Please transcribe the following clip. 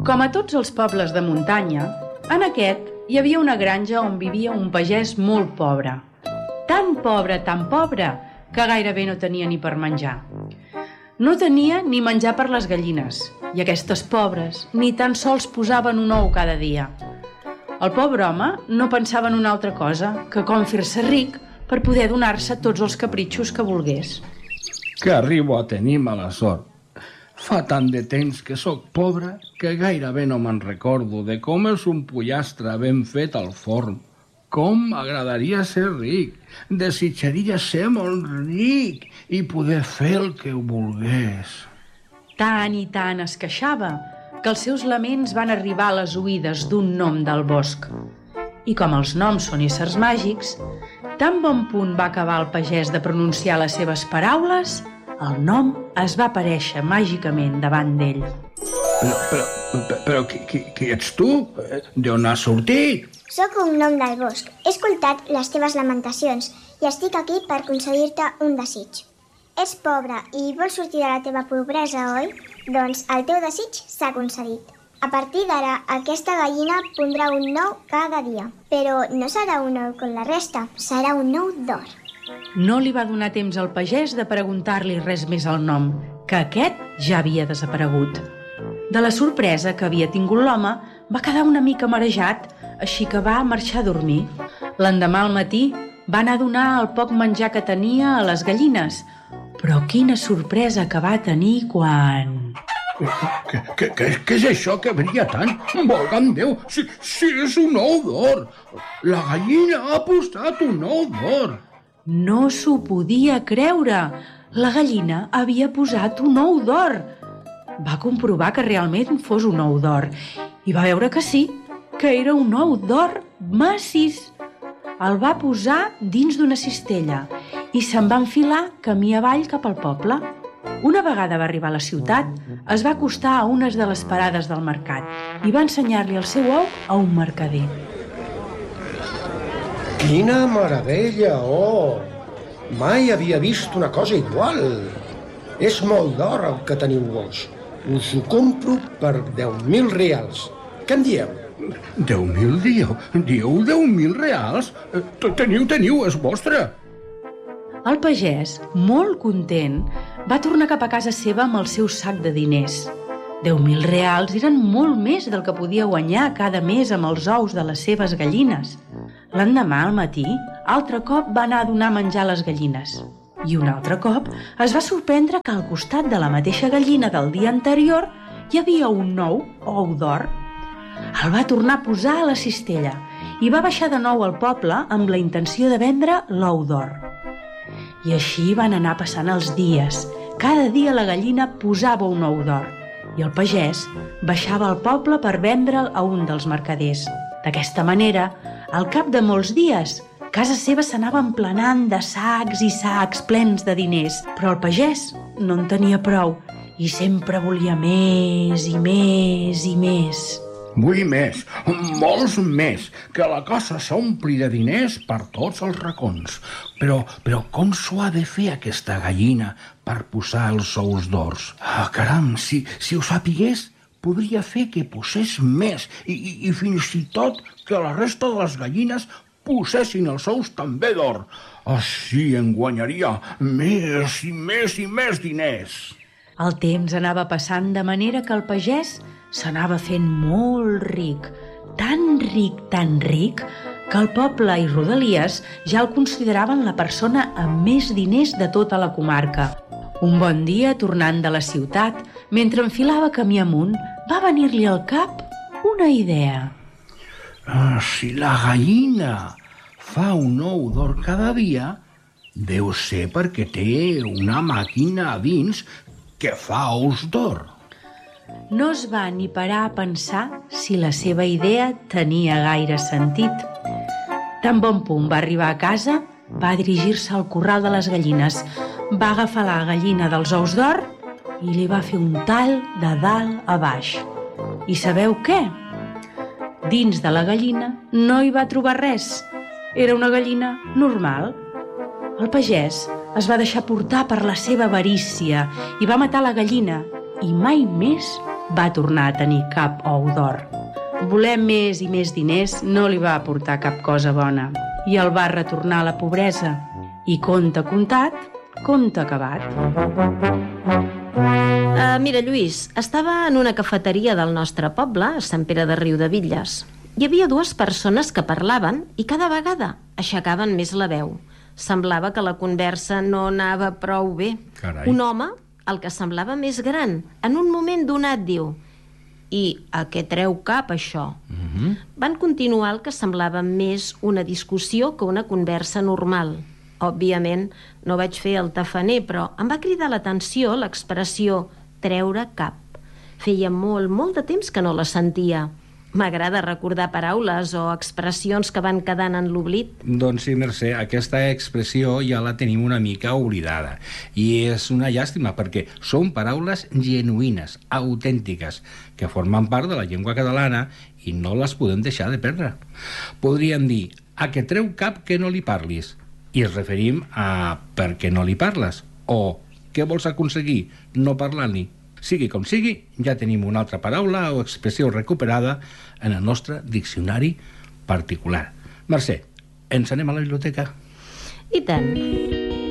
Com a tots els pobles de muntanya, en aquest hi havia una granja on vivia un pagès molt pobre. Tan pobre, que gairebé no tenia ni per menjar. No tenia ni menjar per les gallines, i aquestes pobres ni tan sols posaven un ou cada dia. El pobre home no pensava en una altra cosa que com fer-se ric per poder donar-se tots els capritxos que volgués. Que arribo a tenir mala sort. Fa tant de temps que sóc pobre que gairebé no me'n recordo de com és un pollastre ben fet al forn. Com m'agradaria ser ric. Desitjaria ser molt ric i poder fer el que volgués. Tant i tant es queixava que els seus laments van arribar a les oïdes d'un nom del bosc. I com els noms són éssers màgics, tan bon punt va acabar el pagès de pronunciar les seves paraules, el nom es va aparèixer màgicament davant d'ell. Però qui ets tu? D'on has sortit? Soc un gnome del bosc. He escoltat les teves lamentacions i estic aquí per concedir-te un desig. Ets pobre i vols sortir de la teva pobresa, oi? Doncs el teu desig s'ha concedit. A partir d'ara, aquesta gallina pondrà un nou cada dia. Però no serà un ou com la resta, serà un ou d'or. No li va donar temps al pagès de preguntar-li res més al nom, que aquest ja havia desaparegut. De la sorpresa que havia tingut l'home, va quedar una mica marejat, així que va marxar a dormir. L'endemà al matí va anar a donar el poc menjar que tenia a les gallines, però quina sorpresa que va tenir quan... Què és això que brilla tant? Volga'm Déu, si és un ou d'or! La gallina ha posat un ou d'or! No s'ho podia creure! La gallina havia posat un ou d'or! Va comprovar que realment fos un ou d'or i va veure que sí, que era un ou d'or massís. El va posar dins d'una cistella i se'n va enfilar camí avall cap al poble. Una vegada va arribar a la ciutat, es va acostar a unes de les parades del mercat i va ensenyar-li el seu ou a un mercader. Quina meravella, oh! Mai havia vist una cosa igual. És molt d'or el que teniu vos. Us ho compro per 10.000 reals. Què en dieu? 10.000 dieu? Dieu 10.000 reals? Teniu, és vostre. El pagès, molt content, va tornar cap a casa seva amb el seu sac de diners. 10.000 reals eren molt més del que podia guanyar cada mes amb els ous de les seves gallines. L'endemà al matí, altre cop va anar a donar menjar a les gallines. I un altre cop es va sorprendre que al costat de la mateixa gallina del dia anterior hi havia un nou ou d'or. El va tornar a posar a la cistella i va baixar de nou al poble amb la intenció de vendre l'ou d'or. I així van anar passant els dies. Cada dia la gallina posava un ou d'or i el pagès baixava al poble per vendre'l a un dels mercaders. D'aquesta manera, al cap de molts dies, casa seva s'anava emplenant de sacs i sacs plens de diners, però el pagès no en tenia prou i sempre volia més i més i més. Vull més, molts més, que la casa s'ompli de diners per tots els racons. Però com s'ho ha de fer aquesta gallina per posar els ous d'ors? Caram, si ho sapigués, podria fer que posés més i fins i tot que la resta de les gallines posessin els ous també d'or. Així en guanyaria més i més i més diners. El temps anava passant de manera que el pagès s'anava fent molt ric, tan ric, que el poble i rodalies ja el consideraven la persona amb més diners de tota la comarca. Un bon dia, tornant de la ciutat, mentre enfilava camí amunt, va venir-li al cap una idea. Si la gallina fa un ou d'or cada dia, deu ser perquè té una màquina a dins que fa ous d'or. No es va ni parar a pensar si la seva idea tenia gaire sentit. Tan bon punt va arribar a casa, va dirigir-se al corral de les gallines, va agafar la gallina dels ous d'or i li va fer un tall de dalt a baix. I sabeu què? Dins de la gallina no hi va trobar res. Era una gallina normal. El pagès es va deixar portar per la seva avarícia i va matar la gallina i mai més va tornar a tenir cap ou d'or. Voler més i més diners no li va aportar cap cosa bona i el va retornar a la pobresa. I conte contat, conte acabat. Mira, Lluís, estava en una cafeteria del nostre poble, a Sant Pere de Riudebitlles. Hi havia dues persones que parlaven i cada vegada aixecaven més la veu. Semblava que la conversa no anava prou bé. Carai. Un home, el que semblava més gran, en un moment donat diu: "I a què treu cap, això?" Van continuar el que semblava més una discussió que una conversa normal. Òbviament, no vaig fer el tafaner, però em va cridar l'atenció l'expressió "treure cap". Feia molt de temps que no la sentia. M'agrada recordar paraules o expressions que van quedant en l'oblit. Doncs sí, Mercè, aquesta expressió ja la tenim una mica oblidada. I és una llàstima, perquè són paraules genuïnes, autèntiques, que formen part de la llengua catalana i no les podem deixar de perdre. Podríem dir: "A què treu cap que no li parlis?" I ens referim a "per què no li parles?" o "què vols aconseguir no parlant-li?" Sigui com sigui, ja tenim una altra paraula o expressió recuperada en el nostre diccionari particular. Mercè, ens anem a la biblioteca? I tant.